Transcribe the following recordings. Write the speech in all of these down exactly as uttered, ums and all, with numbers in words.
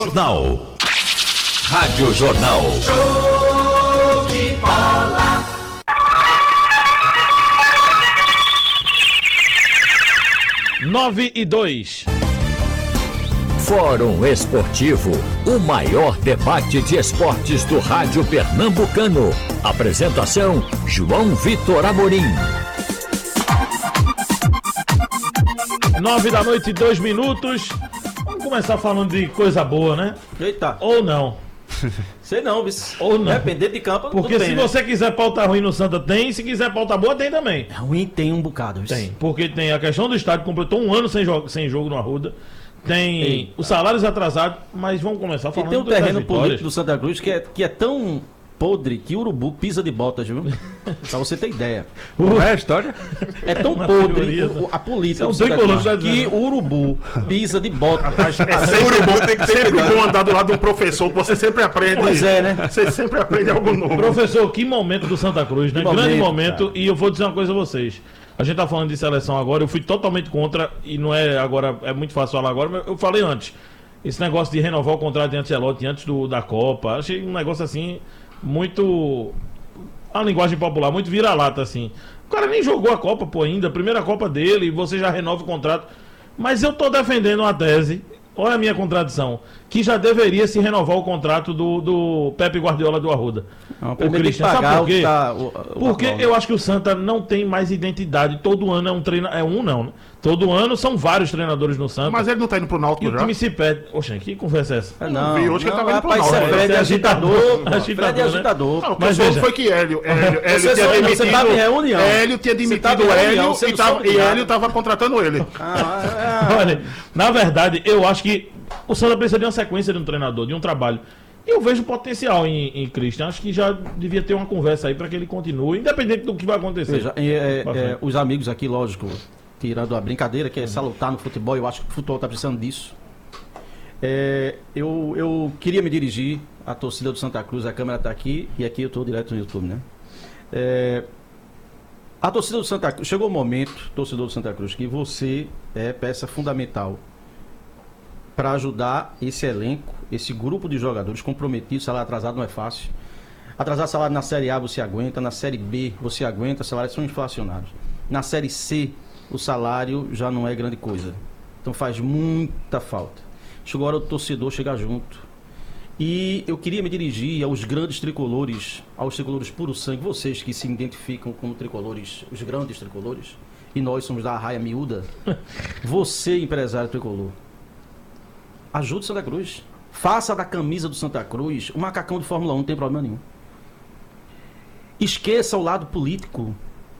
Jornal. Rádio Jornal. Show de bola. Nove e dois. Fórum Esportivo, o maior debate de esportes do rádio pernambucano. Apresentação, João Vitor Amorim. Nove da noite e dois minutos. Vamos começar falando de coisa boa, né? Eita. Ou não. Sei não, vice. Ou não. Dependendo de campo, Porque tudo se bem, né? você quiser pauta ruim no Santa, tem. Se quiser pauta boa, tem também. Ruim tem um bocado, vice. Tem. Porque tem a questão do estádio, completou um ano sem jogo, sem jogo no Arruda. Tem Ei. os salários atrasados, mas vamos começar E falando tem um das terreno vitórias. político do Santa Cruz que é, que é tão podre que urubu pisa de botas, viu? Pra você ter ideia. Uh, É a história? É tão Uma podre teoria, o- a política É um do Santa tricolor, Cruz tá que dizendo. o urubu pisa de botas. É sempre bom, tem que sempre bom andar do lado de um professor, que você sempre aprende. Pois é, né? Você sempre aprende algo novo. Professor, que momento do Santa Cruz, né? Que Grande momento, momento. E eu vou dizer uma coisa a vocês. A gente tá falando de seleção agora, eu fui totalmente contra, e não é agora, é muito fácil falar agora, mas eu falei antes. Esse negócio de renovar o contrato de Ancelotti antes do, da Copa, achei um negócio assim, muito. A linguagem popular, muito vira-lata, assim. O cara nem jogou a Copa, pô, ainda, a primeira Copa dele, e você já renova o contrato. Mas eu tô defendendo uma tese, olha a minha contradição, que já deveria se renovar o contrato do, do Pepe Guardiola do Arruda. Não, O primeiro tem que Christian, sabe pagar por o que quê? tá... O, o Porque atual, né? eu acho que o Santa não tem mais identidade. Todo ano é um treinador. É um não, né? Todo ano são vários treinadores no Santa. Mas ele não tá indo pro E Náutico o já? time se perde. Oxe, que conversa é essa? É, não, vi hoje que não, ele tava indo pro rapaz, isso é Náutico. Fred Esse é agitador. agitador, Fred agitador, né? Não, agitador. o que Mas eu soube veja. foi que Hélio, Hélio, Hélio Você tinha só- demitido. você tava em reunião. Hélio tinha Você demitido tava em o reunião, Hélio você e, não tava, soube de e nada. Hélio tava contratando ele. Ah, é, Olha, na verdade, eu acho que o Santa precisa de uma sequência de um treinador, de um trabalho. E eu vejo potencial em, em Christian. Acho que já devia ter uma conversa aí para que ele continue, independente do que vai acontecer. Veja, é, é, Pra é, frente. os amigos aqui, lógico, tirando a brincadeira, que é salutar no futebol, eu acho que o futebol está precisando disso. É, eu, eu queria me dirigir à torcida do Santa Cruz, a câmera está aqui, e aqui eu estou direto no YouTube, né? É, a torcida do Santa Cruz, chegou o momento, torcedor do Santa Cruz, que você é peça fundamental para ajudar esse elenco, esse grupo de jogadores comprometidos. Salário atrasado não é fácil. Atrasar salário na Série A você aguenta, na Série B você aguenta, salários são inflacionados. Na Série C o salário já não é grande coisa. Então faz muita falta. Chegou a hora do torcedor chegar junto. E eu queria me dirigir aos grandes tricolores, aos tricolores puro sangue, vocês que se identificam como tricolores, os grandes tricolores, e nós somos da raia miúda. Você, empresário tricolor, ajude o Santa Cruz. Faça da camisa do Santa Cruz um macacão de Fórmula um, não tem problema nenhum. Esqueça o lado político.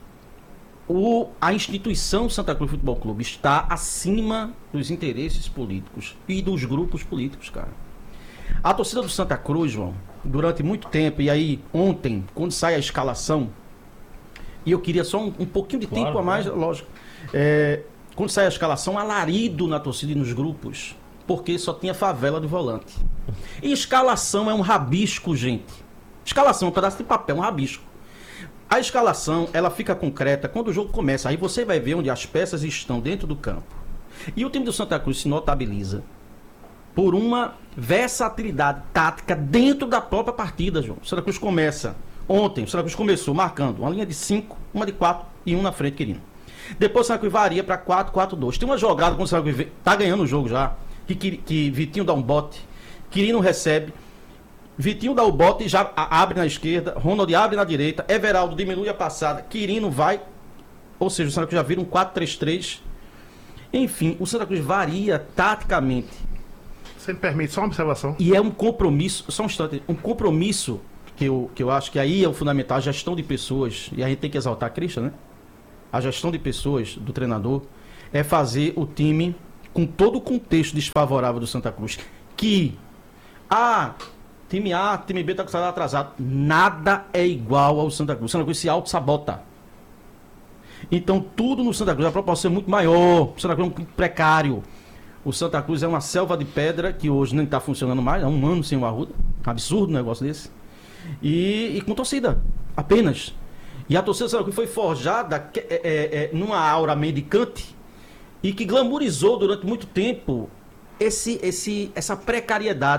O, a instituição Santa Cruz Futebol Clube está acima dos interesses políticos e dos grupos políticos, cara. A torcida do Santa Cruz, João, durante muito tempo, e aí ontem, quando sai a escalação, e eu queria só um, um pouquinho de Claro, tempo a mais, lógico. É, quando sai a escalação, alarido na torcida e nos grupos, porque só tinha favela de volante. E escalação é um rabisco, gente. Escalação é um pedaço de papel, um rabisco. A escalação, ela fica concreta quando o jogo começa. Aí você vai ver onde as peças estão dentro do campo. E o time do Santa Cruz se notabiliza por uma versatilidade tática dentro da própria partida, João. O Santa Cruz começa. Ontem, o Santa Cruz começou marcando uma linha de cinco, uma de quatro e um na frente, querido. Depois o Santa Cruz varia para quatro quatro dois. Tem uma jogada quando o Santa Cruz tá ganhando o jogo já, que, que, que Vitinho dá um bote, Quirino recebe, Vitinho dá o bote e já a- abre na esquerda, Ronald abre na direita, Everaldo diminui a passada, Quirino vai, ou seja, o Santa Cruz já vira um quatro três três. Enfim, o Santa Cruz varia taticamente. Você me permite só uma observação? E é um compromisso, só um instante, um compromisso que eu, que eu acho que aí é o fundamental, a gestão de pessoas, e a gente tem que exaltar a Christian, né? A gestão de pessoas do treinador é fazer o time com todo o contexto desfavorável do Santa Cruz. Que, ah, time A, time B tá com o salário atrasado. Nada é igual ao Santa Cruz. O Santa Cruz se auto-sabota. Então tudo no Santa Cruz, a proporção é muito maior. O Santa Cruz é muito precário. O Santa Cruz é uma selva de pedra que hoje nem está funcionando mais. Há um ano sem o Arruda. Absurdo um negócio desse. E, e com torcida, apenas. E a torcida do Santa Cruz foi forjada é, é, é, numa aura mendicante e que glamourizou durante muito tempo esse, esse, essa precariedade.